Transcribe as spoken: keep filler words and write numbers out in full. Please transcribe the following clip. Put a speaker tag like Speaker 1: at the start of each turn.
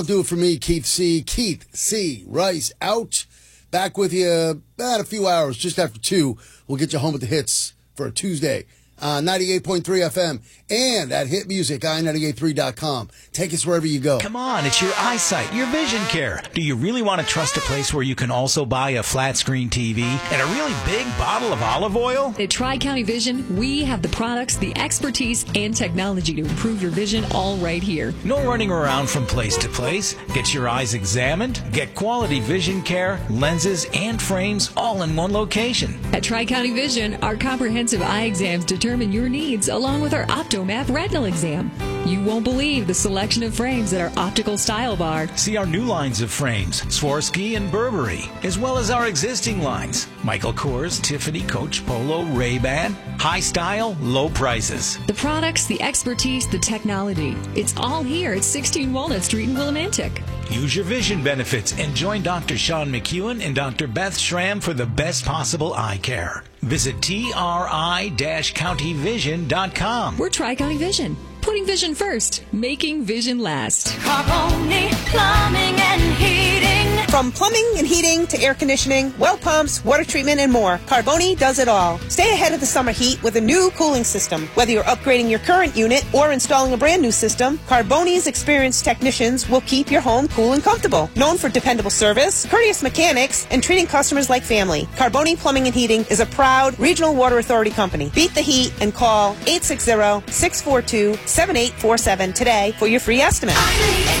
Speaker 1: Do it for me, Keith C. Keith C. Rice out. Back with you about a few hours, just after two. We'll get you home with the hits for a Tuesday. Uh, ninety-eight point three F M and at Hit Music, i nine eight three dot com. Take us wherever you go.
Speaker 2: Come on, it's your eyesight, your vision care. Do you really want to trust a place where you can also buy a flat screen T V and a really big bottle of olive oil?
Speaker 3: At Tri-County Vision, we have the products, the expertise, and technology to improve your vision all right here.
Speaker 2: No running around from place to place. Get your eyes examined. Get quality vision care, lenses, and frames all in one location.
Speaker 3: At Tri-County Vision, our comprehensive eye exams determine your needs along with our OptoMap retinal exam. You won't believe the selection of frames at our optical style bar.
Speaker 2: See our new lines of frames, Swarovski and Burberry, as well as our existing lines, Michael Kors, Tiffany, Coach Polo, Ray-Ban. High style, low prices.
Speaker 3: The products, the expertise, the technology. It's all here at sixteen Walnut Street in Willimantic.
Speaker 2: Use your vision benefits and join Doctor Sean McEwen and Doctor Beth Schramm for the best possible eye care. Visit T R I county vision dot com.
Speaker 3: We're Tri-County Vision. Putting vision first, making vision last.
Speaker 4: Carboni Plumbing and Heating.
Speaker 5: From plumbing and heating to air conditioning, well pumps, water treatment, and more, Carboni does it all. Stay ahead of the summer heat with a new cooling system. Whether you're upgrading your current unit or installing a brand new system, Carboni's experienced technicians will keep your home cool and comfortable. Known for dependable service, courteous mechanics, and treating customers like family, Carboni Plumbing and Heating is a proud Regional Water Authority company. Beat the heat and call eight six zero, six four two, seven eight four seven today for your free estimate.